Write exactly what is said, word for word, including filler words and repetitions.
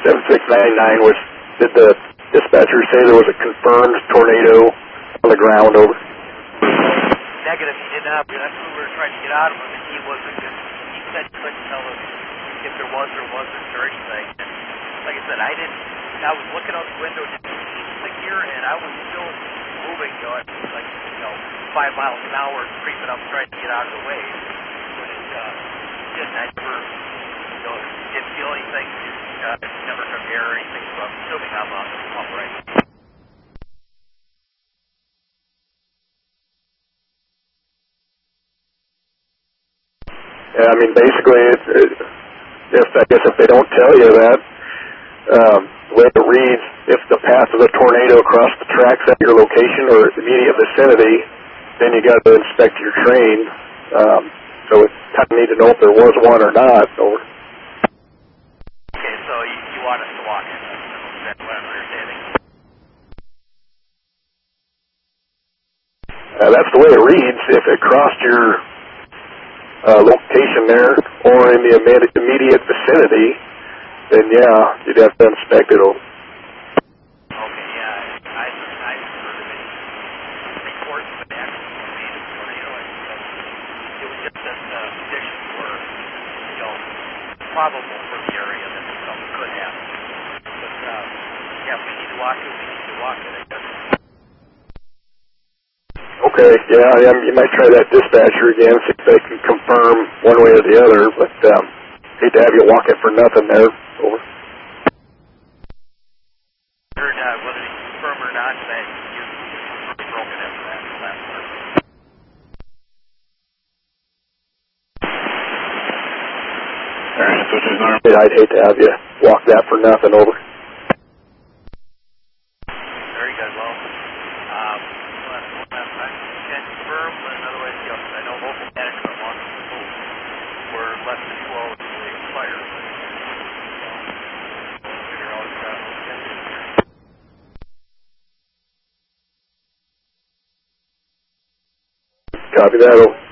seven six nine nine, was, did the dispatcher say there was a confirmed tornado on the ground over? Negative, he did not. That's what we were trying to get out of him, and he wasn't. He said he couldn't tell us if there was or wasn't or anything. And like I said, I didn't. I was looking out the window, didn't see anything here, and I was still moving, you know, at like you know five miles an hour, creeping up, trying to get out of the way. But it uh, didn't. I never, you know, didn't feel anything. Uh, never took air or anything, so I'm assuming I'm uh, all right. Yeah, I mean, basically, it, it, if I guess if they don't tell you that, um, the way it reads, if the path of the tornado across the tracks at your location or immediate vicinity, then you got to inspect your train. Um, so we kind of need to know if there was one or not. Over. Okay, so you, you want us to walk in? That's what I'm understanding. Uh, that's the way it reads. If it crossed your Uh, location there, or in the immediate vicinity, then yeah, you'd have to inspect it. Okay, yeah, I, I heard of any reports of an actual made of tornado, and it was just that the conditions were, you know, probable for the area that something could happen. But, uh, yeah, if we need to walk it, we need to walk it, I guess. Okay, yeah, yeah, you might try that dispatcher again, see if they can confirm one way or the other, but um, hate to have you walk it for nothing there. Over. Heard uh, whether you confirm or not, that you were broken after that last part. All right, so just normally I'd hate to have you walk that for nothing. Over. Very good. Well, um, I can confirm, but otherwise, yes, I know local management wants to move. We're less than two hours until they expire. But, so, we'll figure out uh, what we can do here. Copy that. Over.